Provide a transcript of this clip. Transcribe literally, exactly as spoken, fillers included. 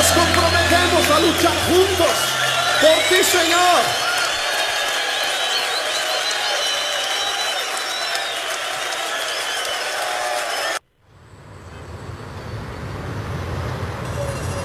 Nos comprometemos a luchar juntos por ti, Señor.